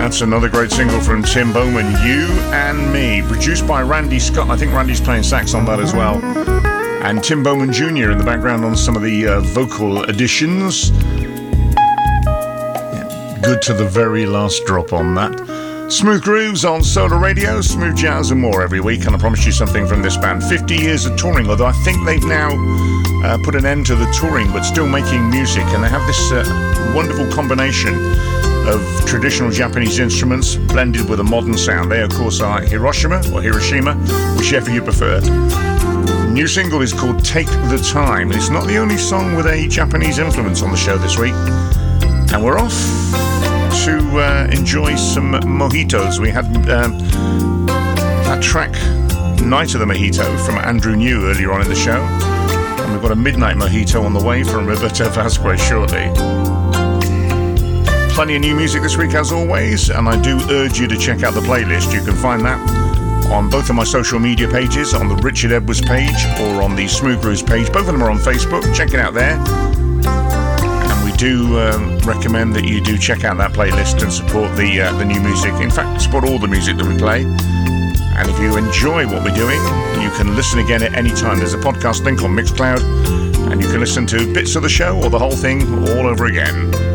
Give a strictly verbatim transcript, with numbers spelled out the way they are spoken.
That's another great single from Tim Bowman, You and Me, produced by Randy Scott. I think Randy's playing sax on that as well. And Tim Bowman Junior in the background on some of the uh, vocal additions. Yeah, good to the very last drop on that. Smooth grooves on Solar Radio, smooth jazz and more every week. And I promise you something from this band. fifty years of touring, although I think they've now uh, put an end to the touring, but still making music. And they have this uh, wonderful combination of traditional Japanese instruments blended with a modern sound. They, of course, are Hiroshima or Hiroshima, whichever you prefer. New single is called Take the Time. It's not the only song with a Japanese influence on the show this week. And we're off to uh, enjoy some mojitos. We had um, that track, Night of the Mojito, from Andrew New earlier on in the show. And we've got a midnight mojito on the way from Roberto Vasquez shortly. Plenty of new music this week as always, and I do urge you to check out the playlist. You can find that on both of my social media pages, on the Richard Edwards page or on the Smooth Grooves page. Both of them are on Facebook. Check it out there. And we do um, recommend that you do check out that playlist and support the uh, the new music. In fact, support all the music that we play. And if you enjoy what we're doing, you can listen again at any time. There's a podcast link on Mixcloud, and you can listen to bits of the show or the whole thing all over again.